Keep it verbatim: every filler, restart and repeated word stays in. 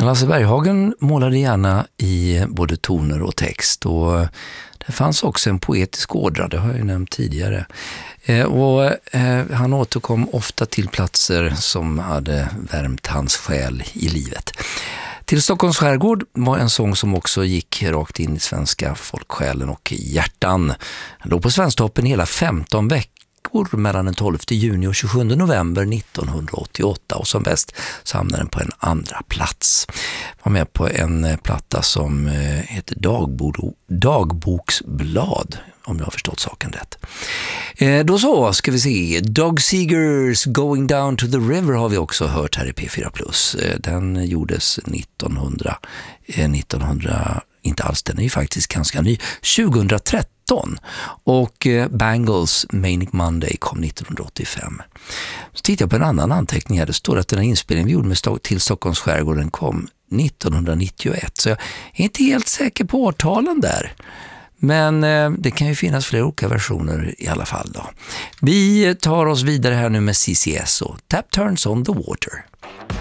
Lasse Berghagen målade gärna i både toner och text, och det fanns också en poetisk ådra, det har jag ju nämnt tidigare. Eh, och eh, han återkom ofta till platser som hade värmt hans själ i livet. Till Stockholms skärgård var en sång som också gick rakt in i svenska folksjälen och hjärtan. Han låg på Svensktoppen hela femton veckor mellan den tolfte juni och tjugosjunde november nittonhundraåttioåtta, och som bäst så hamnade den på en andra plats. Var med på en platta som heter Dagbok, Dagboksblad, om jag har förstått saken rätt. Eh, då så ska vi se, Dog Seegers Going Down to the River har vi också hört här i P fyra plus. Eh, den gjordes nittonhundra, eh, nittonhundra, inte alls, den är ju faktiskt ganska ny, tjugohundratretton, och eh, Bangles Manic Monday kom nittonhundraåttiofem. Så tittar jag på en annan anteckning här, det står att den här inspelningen vi gjorde med Sto- till Stockholms skärgården kom nittonhundranittioett, så jag är inte helt säker på årtalen där. Men eh, det kan ju finnas flera olika versioner i alla fall då. Vi tar oss vidare här nu med C C S och Tap Turns on the Water.